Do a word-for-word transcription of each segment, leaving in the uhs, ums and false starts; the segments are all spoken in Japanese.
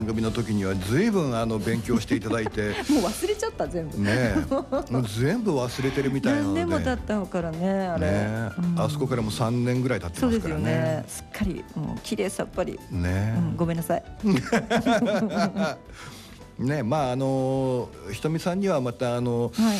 番組の時には随分あの勉強していただいてもう忘れちゃった全部ねえもう全部忘れてるみたいなので、 何年も経ったからねあれね、うん、あそこからもうさんねんぐらい経ってますからね。そうですよね。 すっかりもう綺麗さっぱりね、 うん、ごめんなさいね、まああのひとみさんにはまたあの、はい、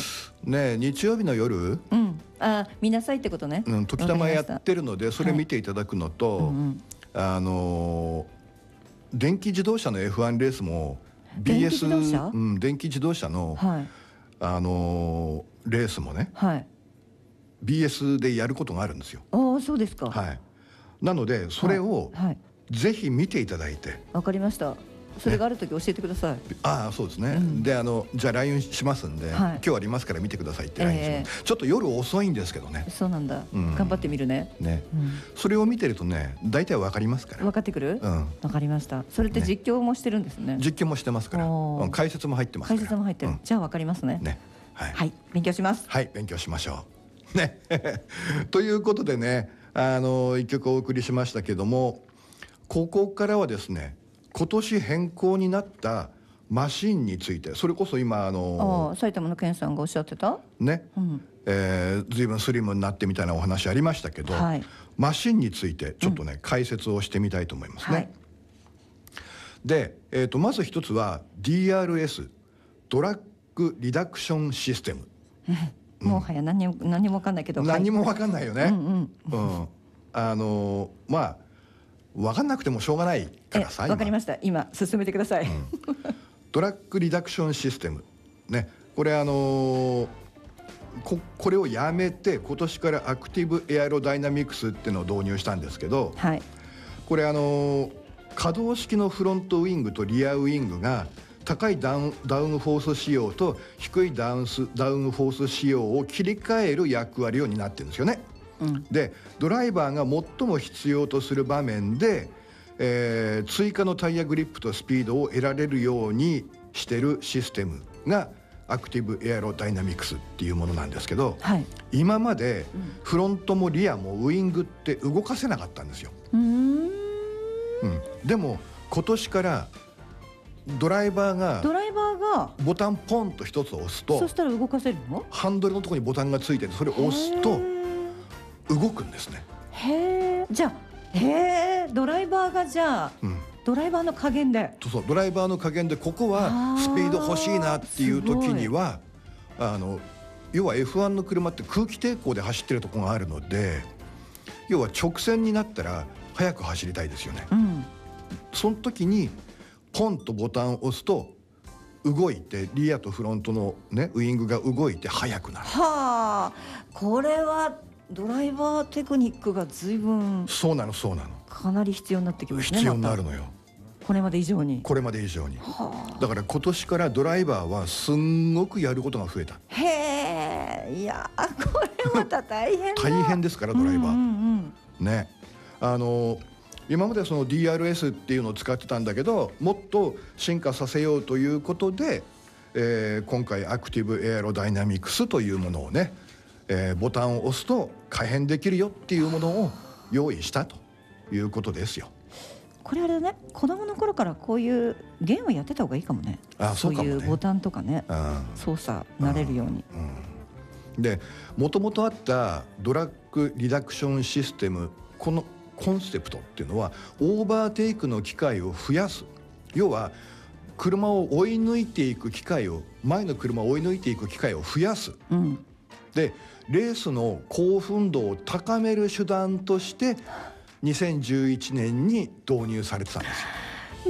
ね、日曜日の夜、 うん、あ見なさいってことね、 うん、時たまやってるのでそれ見ていただくのと、はい、うんうん、あの電気自動車の エフワン レースも ビーエス 電気自動車、うん、電気自動車の、はい、あのレースもね、はい、ビーエス でやることがあるんですよ。 ああ、そうですか。 はい、なのでそれを、はいはい、ぜひ見ていただいて。 わかりました。それがあるとき教えてください。ね、 ああ、そうですね、うん、であのじゃあ ライン しますんで、はい、今日ありますから見てくださいって ライン します、えー、ちょっと夜遅いんですけどね。 そうなんだ、うん、頑張ってみるね。 ね、うん、それを見てるとね大体わかりますから。 分かってくる、うん、分かりました。それって実況もしてるんですね。 実況もしてますから、うん、解説も入ってますから。 解説も入ってる、うん、じゃあ分かりますね。ね、はい、はい、勉強します。 はい、勉強しましょうねということでね、あの一曲お送りしましたけども、ここからはですね今年変更になったマシンについて、それこそ今あのあ埼玉の健さんがおっしゃってたね、うん、えー、随分スリムになってみたいなお話ありましたけど、はい、マシンについてちょっとね、うん、解説をしてみたいと思いますね。はい、で、えーと、まず一つは ディーアールエス ドラッグリダクションシステムもはや何も何も分かんないけど、 何も分かんないよね。うんうん、うん、あのまあ分かんなくてもしょうがないからさ。 分かりました。今進めてください、うん、 ドラッグリダクションシステムね、これあのー、こ, これをやめて今年からアクティブエアロダイナミクスっていうのを導入したんですけど、はい、これあのー、可動式のフロントウイングとリアウイングが高いダウン、ダウンフォース仕様と低いダウンス、ダウンフォース仕様を切り替える役割を担ってるんですよね。うん、でドライバーが最も必要とする場面で、えー、追加のタイヤグリップとスピードを得られるようにしてるシステムがアクティブエアロダイナミクスっていうものなんですけど、はい、今までフロントもリアもウイングって動かせなかったんですよ。うーん、うん、でも今年からドライバーがドライバーがボタンポンと一つ押すと、 そしたら動かせるの？ ハンドルのところにボタンがついてて、それを押すと動くんですね。 へえ、じゃあへえドライバーがじゃあ、うん、ドライバーの加減で、 そうそうドライバーの加減で、ここはスピード欲しいなっていう時にはあの要は エフワン の車って空気抵抗で走ってるところがあるので、要は直線になったら速く走りたいですよね、うん、その時にポンとボタンを押すと動いて、リアとフロントの、ね、ウイングが動いて速くなる。 はあ、これはドライバーテクニックが随分そうなのそうなのかなり必要になってきますね。 必要になるのよ、 これまで以上にこれまで以上に、はあ、だから今年からドライバーはすんごくやることが増えた。 へえ、いやこれまた大変だ大変ですからドライバー、うんうんうん、ね、あの今までその ディーアールエス っていうのを使ってたんだけど、もっと進化させようということで、えー、今回アクティブエアロダイナミクスというものをね、えー、ボタンを押すと可変できるよっていうものを用意したということですよ。 これあれだね、子供の頃からこういうゲームやってた方がいいかもね。 ああ、そうかもね。 そういうボタンとかね、うん、操作慣れるように、 うんうん、でもともとあったドラッグリダクションシステム、このコンセプトっていうのはオーバーテイクの機会を増やす、要は車を追い抜いていく機会を、前の車を追い抜いていく機会を増やす、うん、でレースの興奮度を高める手段としてにせんじゅういちねんに導入されてたんですよ。 うん、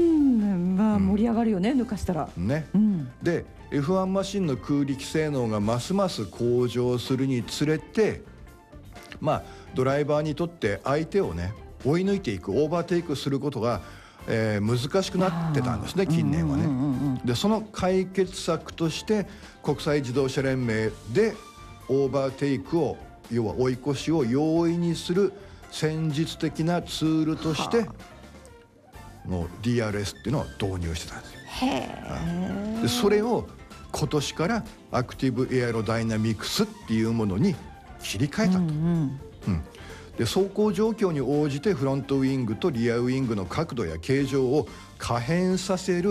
まあ盛り上がるよね、うん、抜かしたらね、うん、で エフワン マシンの空力性能がますます向上するにつれて、まあドライバーにとって相手をね追い抜いていく、オーバーテイクすることが、えー、難しくなってたんですね、近年はね、うんうんうんうん、でその解決策として国際自動車連盟でオーバーテイクを、要は追い越しを容易にする戦術的なツールとしての ディーアールエス っていうのを導入してたんですよ。へー。でそれを今年からアクティブエアロダイナミクスっていうものに切り替えたと、うんうんうん、で走行状況に応じてフロントウイングとリアウイングの角度や形状を可変させる